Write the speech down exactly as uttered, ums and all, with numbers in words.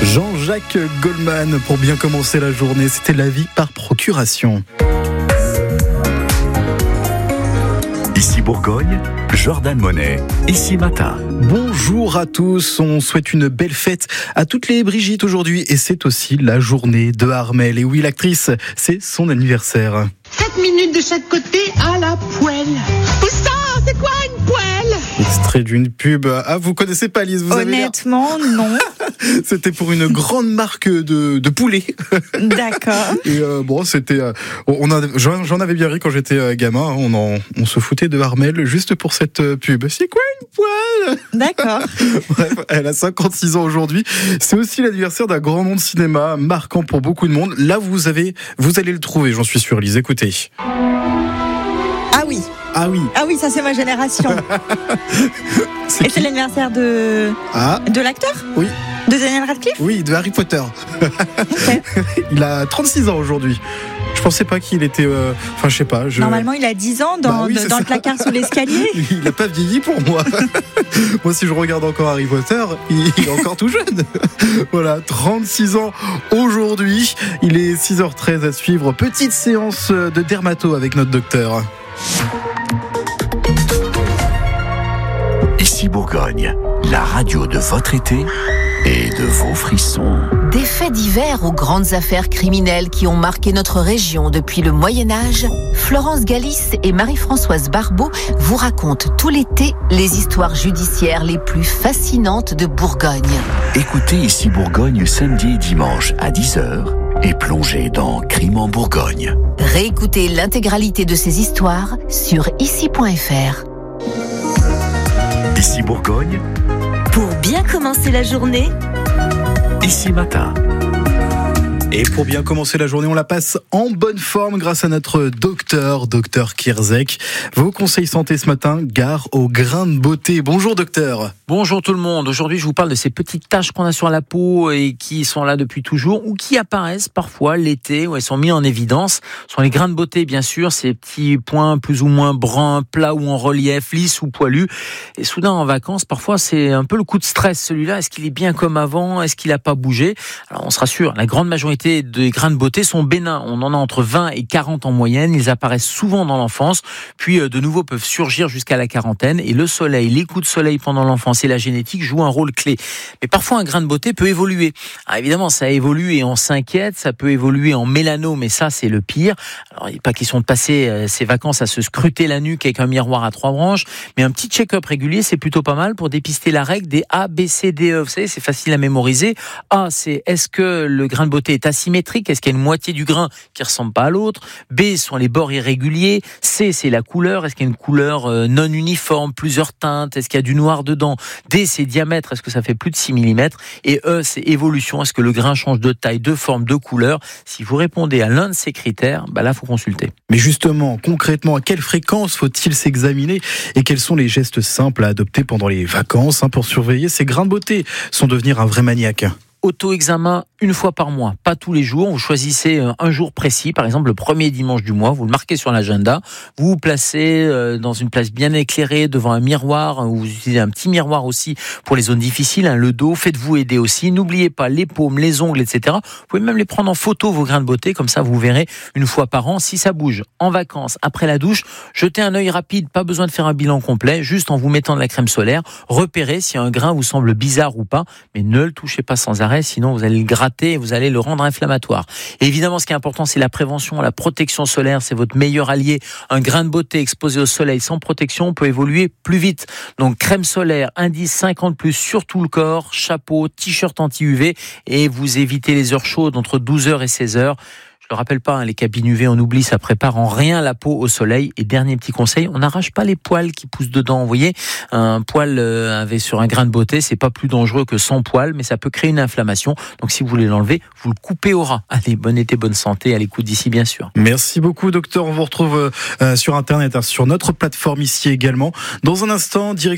Jean-Jacques Goldman, pour bien commencer la journée, c'était la vie par procuration. Ici Bourgogne, Jordan Monet, ici Matin. Bonjour à tous, on souhaite une belle fête à toutes les Brigitte aujourd'hui et c'est aussi la journée de Armelle. Et oui, l'actrice, c'est son anniversaire. sept minutes de chaque côté à la poêle. Poussin, c'est quoi une poêle ? Extrait d'une pub. Ah, vous connaissez pas Lise, vous Honnêtement, avez l'air... non. C'était pour une grande marque de, de poulet. D'accord. Et euh, bon, c'était, euh, on a, j'en, j'en avais bien ri quand j'étais euh, gamin. On, en, on se foutait de Armelle juste pour cette euh, pub. C'est quoi une poêle ? D'accord. Bref, elle a cinquante-six ans aujourd'hui. C'est aussi l'anniversaire d'un grand nom de cinéma, marquant pour beaucoup de monde. Là, vous avez, vous allez le trouver, j'en suis sûr, Lise. Écoutez. Ah oui. Ah oui. Ah oui, ça c'est ma génération. C'est Et qui ? c'est l'anniversaire de Ah de l'acteur ? oui, De Daniel Radcliffe ? oui, de Harry Potter. Ok. Il a trente-six ans aujourd'hui. Je pensais pas qu'il était. euh, Enfin, je sais pas. Je... Normalement, il a dix ans dans, Bah oui, de- c'est dans ça. le placard sous l'escalier. Il n'a pas vieilli pour moi. Moi, si je regarde encore Harry Potter, il est encore tout jeune. Voilà, trente-six ans aujourd'hui. Il est six heures treize à suivre. Petite séance de dermato avec notre docteur. Ici Bourgogne, la radio de votre été et de vos frissons. Des faits divers aux grandes affaires criminelles qui ont marqué notre région depuis le Moyen-Âge, Florence Galis et Marie-Françoise Barbeau vous racontent tout l'été les histoires judiciaires les plus fascinantes de Bourgogne. Écoutez Ici Bourgogne samedi et dimanche à dix heures et plongez dans Crime en Bourgogne. Réécoutez l'intégralité de ces histoires sur ici point f r. Ici Bourgogne, Pour bien commencer la journée, ici Matin. Et pour bien commencer la journée, on la passe en bonne forme grâce à notre docteur, docteur Kierzek. Vos conseils santé ce matin, gare aux grains de beauté. Bonjour docteur. Bonjour tout le monde. Aujourd'hui, je vous parle de ces petites taches qu'on a sur la peau et qui sont là depuis toujours ou qui apparaissent parfois l'été où elles sont mises en évidence. Ce sont les grains de beauté, bien sûr, ces petits points plus ou moins bruns, plats ou en relief, lisses ou poilus. Et soudain, en vacances, parfois, c'est un peu le coup de stress. Celui-là, est-ce qu'il est bien comme avant ? Est-ce qu'il n'a pas bougé ? Alors, on se rassure, la grande majorité des grains de beauté sont bénins. On en a entre vingt et quarante en moyenne. Ils apparaissent souvent dans l'enfance, puis de nouveau peuvent surgir jusqu'à la quarantaine. Et le soleil, les coups de soleil pendant l'enfance et la génétique jouent un rôle clé. Mais parfois, un grain de beauté peut évoluer. Alors évidemment, ça évolue et on s'inquiète. Ça peut évoluer en mélanome, mais ça, c'est le pire. Alors, il n'est pas question de passer ses vacances à se scruter la nuque avec un miroir à trois branches, mais un petit check-up régulier, c'est plutôt pas mal pour dépister la règle des A, B, C, D, E. Vous savez, c'est facile à mémoriser. A, c'est est-ce que le grain de beauté est asymétrique, est-ce qu'il y a une moitié du grain qui ressemble pas à l'autre. B, sont les bords irréguliers. C, c'est la couleur, est-ce qu'il y a une couleur non uniforme, plusieurs teintes, est-ce qu'il y a du noir dedans. D, c'est diamètre, est-ce que ça fait plus de six millimètres. Et E, c'est évolution, est-ce que le grain change de taille, de forme, de couleur. Si vous répondez à l'un de ces critères, bah là, faut consulter. Mais justement, concrètement, à quelle fréquence faut-il s'examiner et quels sont les gestes simples à adopter pendant les vacances hein, pour surveiller ces grains de beauté sans devenir un vrai maniaque? Auto-examen une fois par mois, pas tous les jours. Vous choisissez un jour précis, par exemple le premier dimanche du mois, vous le marquez sur l'agenda, vous vous placez dans une place bien éclairée devant un miroir, vous utilisez un petit miroir aussi pour les zones difficiles, hein, le dos, faites-vous aider aussi. N'oubliez pas les paumes, les ongles, et cetera. Vous pouvez même les prendre en photo, vos grains de beauté, comme ça vous verrez une fois par an si ça bouge. En vacances, après la douche, jetez un œil rapide, pas besoin de faire un bilan complet, juste en vous mettant de la crème solaire, repérez si un grain vous semble bizarre ou pas, mais ne le touchez pas sans arrêt, sinon vous allez le gratter et vous allez le rendre inflammatoire. Et évidemment, ce qui est important, c'est la prévention, la protection solaire, c'est votre meilleur allié. Un grain de beauté exposé au soleil sans protection peut évoluer plus vite. Donc crème solaire, indice cinquante plus sur tout le corps, chapeau, t-shirt anti-U V et vous évitez les heures chaudes entre douze heures et seize heures. Je ne le rappelle pas, hein, les cabines U V, on oublie, ça prépare en rien la peau au soleil. Et dernier petit conseil, on n'arrache pas les poils qui poussent dedans. Vous voyez, un poil euh, avec sur un grain de beauté, c'est pas plus dangereux que sans poil, mais ça peut créer une inflammation. Donc si vous voulez l'enlever, vous le coupez au ras. Allez, bon été, bonne santé, à l'écoute d'ici bien sûr. Merci beaucoup docteur, on vous retrouve euh, sur internet, hein, sur notre plateforme ici également. Dans un instant, direction